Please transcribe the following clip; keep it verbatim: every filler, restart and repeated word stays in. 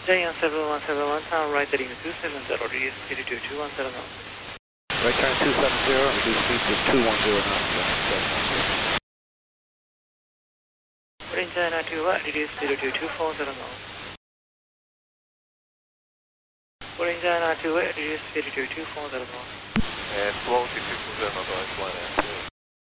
Cheyenne seven one seven one, town right heading to two seven zero, reduce speed to two one zero knots. Right turn two seven zero, reduce speed to two one zero knots. Range China two one, reduce speed to two four zero knots. Range China two one, reduce speed to two four zero knots. And slow to two four zero knots, line